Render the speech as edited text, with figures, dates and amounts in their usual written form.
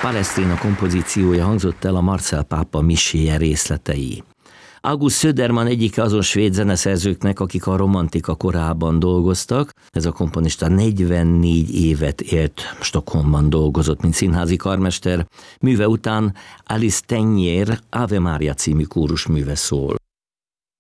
Palestrina kompozíciója hangzott el, a Marcel pápa miséje részletei. August Söderman egyike azon svéd zeneszerzőknek, akik a romantika korában dolgoztak. Ez a komponista 44 évet élt Stockholmban, dolgozott, mint színházi karmester. Műve után Alice Tennier Ave Maria című kórusműve szól.